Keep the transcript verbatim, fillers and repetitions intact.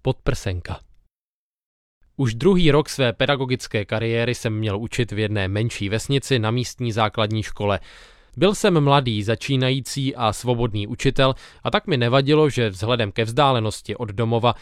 Podprsenka. Už druhý rok své pedagogické kariéry jsem měl učit v jedné menší vesnici na místní základní škole. Byl jsem mladý, začínající a svobodný učitel a tak mi nevadilo, že vzhledem ke vzdálenosti od domova